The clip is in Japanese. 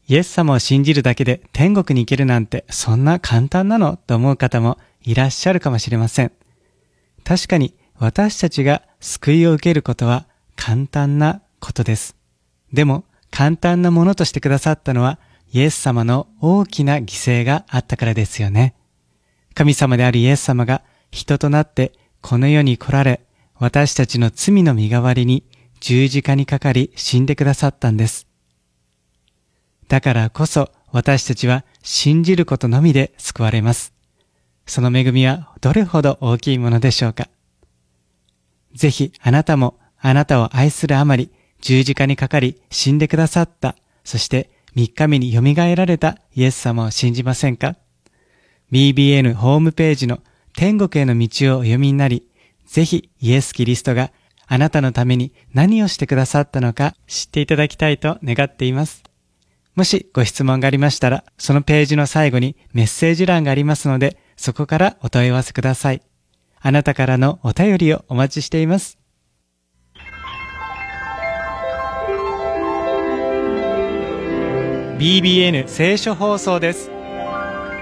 イエス様を信じるだけで天国に行けるなんてそんな簡単なのと思う方もいらっしゃるかもしれません。確かに私たちが救いを受けることは簡単なことです。でも簡単なものとしてくださったのはイエス様の大きな犠牲があったからですよね。神様であるイエス様が人となってこの世に来られ、私たちの罪の身代わりに十字架にかかり死んでくださったんです。だからこそ私たちは信じることのみで救われます。その恵みはどれほど大きいものでしょうか。ぜひあなたもあなたを愛するあまり十字架にかかり死んでくださった、そして3日目によみがえられたイエス様を信じませんか。 BBN ホームページの天国への道をお読みになり、ぜひイエス・キリストがあなたのために何をしてくださったのか知っていただきたいと願っています。もしご質問がありましたら、そのページの最後にメッセージ欄がありますので、そこからお問い合わせください。あなたからのお便りをお待ちしています。BBN 聖書放送です。